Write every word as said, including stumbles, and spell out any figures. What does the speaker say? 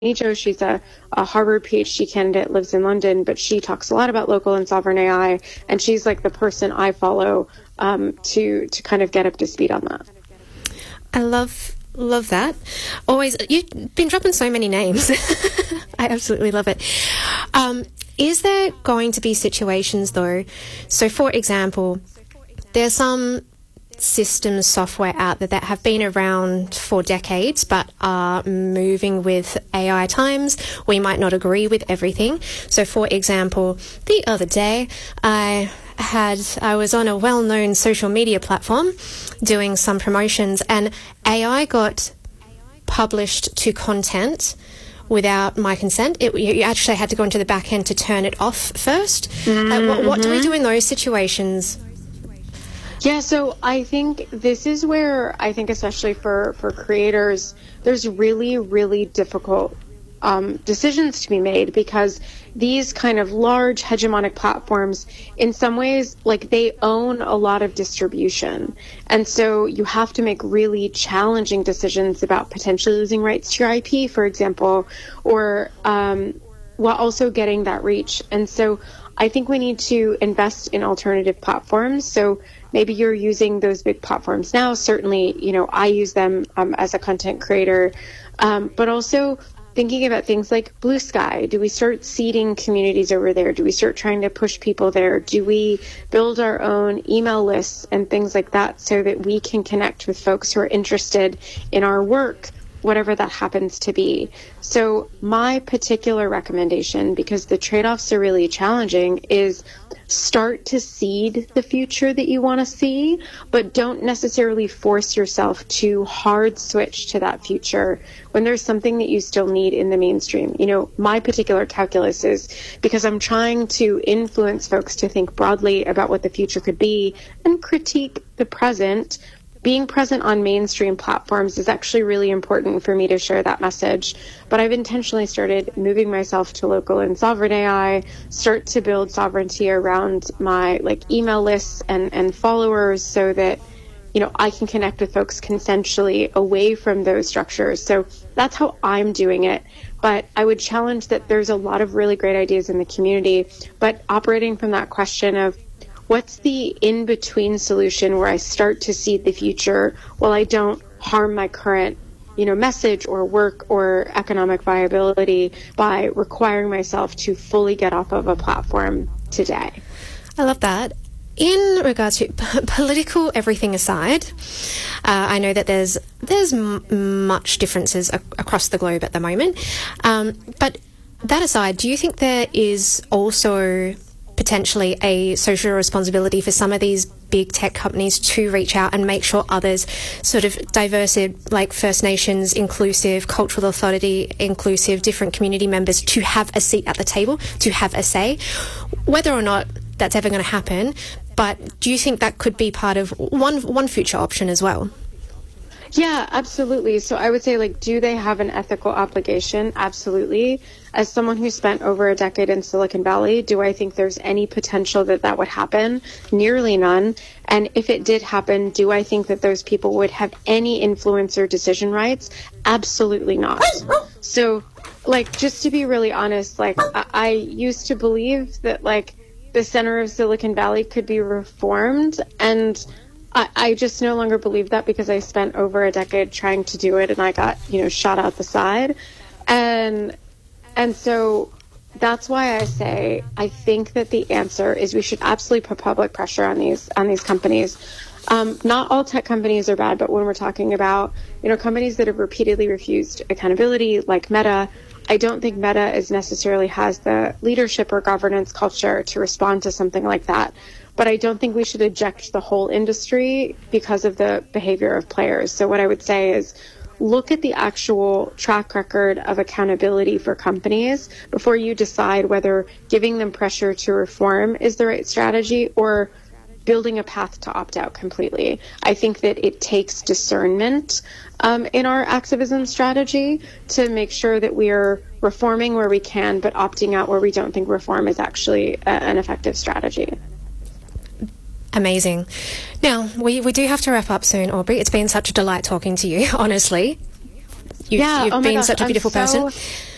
Zhou. She's a, a Harvard PhD candidate, lives in London, but she talks a lot about local and sovereign A I, and she's like the person I follow um, to to kind of get up to speed on that. I love love that. Always, you've been dropping so many names. I absolutely love it. Um, is there going to be situations though? So, for example, there's some systems software out there that have been around for decades but are moving with A I times. We might not agree with everything. So for example, the other day I had I was on a well-known social media platform doing some promotions, and A I got published to content without my consent. It, you actually had to go into the back end to turn it off first. Mm-hmm. Uh, what, what do we do in those situations? Yeah, so I think this is where I think especially for, for creators, there's really, really difficult um, decisions to be made, because these kind of large hegemonic platforms, in some ways, like they own a lot of distribution. And so you have to make really challenging decisions about potentially losing rights to your I P, for example, or um, while also getting that reach. And so I think we need to invest in alternative platforms. So maybe you're using those big platforms now. Certainly, you know, I use them um, as a content creator, um, but also thinking about things like Blue Sky. Do we start seeding communities over there? Do we start trying to push people there? Do we build our own email lists and things like that so that we can connect with folks who are interested in our work, whatever that happens to be? So my particular recommendation, because the trade-offs are really challenging, is start to seed the future that you want to see, but don't necessarily force yourself to hard switch to that future when there's something that you still need in the mainstream. You know, my particular calculus is because I'm trying to influence folks to think broadly about what the future could be and critique the present. Being present on mainstream platforms is actually really important for me to share that message. But I've intentionally started moving myself to local and sovereign A I, start to build sovereignty around my like email lists and, and followers so that, you know, I can connect with folks consensually away from those structures. So that's how I'm doing it. But I would challenge that there's a lot of really great ideas in the community, but operating from that question of, what's the in-between solution where I start to see the future while I don't harm my current, you know, message or work or economic viability by requiring myself to fully get off of a platform today? I love that. In regards to p- political everything aside, uh, I know that there's there's m- much differences a- across the globe at the moment. Um, but that aside, do you think there is also potentially a social responsibility for some of these big tech companies to reach out and make sure others, sort of diverse, like First Nations inclusive, cultural authority inclusive, different community members, to have a seat at the table, to have a say, whether or not that's ever going to happen? But do you think that could be part of one one future option as well? Yeah, absolutely. So I would say, like, do they have an ethical obligation? Absolutely. As someone who spent over a decade in Silicon Valley, do I think there's any potential that that would happen? Nearly none. And if it did happen, do I think that those people would have any influence or decision rights? Absolutely not. So, like, just to be really honest, like, I, I used to believe that, like, the center of Silicon Valley could be reformed, and I, I just no longer believe that because I spent over a decade trying to do it and I got, you know, shot out the side. And and so that's why I say I think that the answer is we should absolutely put public pressure on these on these companies. Um, not all tech companies are bad, but when we're talking about, you know, companies that have repeatedly refused accountability, like Meta, I don't think Meta is necessarily has the leadership or governance culture to respond to something like that. But I don't think we should eject the whole industry because of the behavior of players. So what I would say is look at the actual track record of accountability for companies before you decide whether giving them pressure to reform is the right strategy or building a path to opt out completely. I think that it takes discernment um, in our activism strategy to make sure that we are reforming where we can, but opting out where we don't think reform is actually a, an effective strategy. Amazing. Now, we, we do have to wrap up soon, Aubrey. It's been such a delight talking to you, honestly. You, yeah, you've oh my been gosh, such a beautiful I'm so, person.